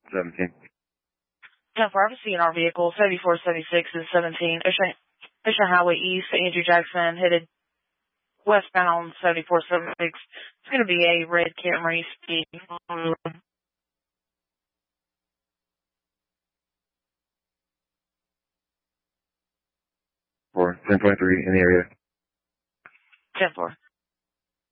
17. 10-4, I see in our vehicle, 7476 is 17, Ocean Highway East, Andrew Jackson, headed westbound 7476. It's going to be a red Camry speeding on the road. 10.3 in the area. 10-4.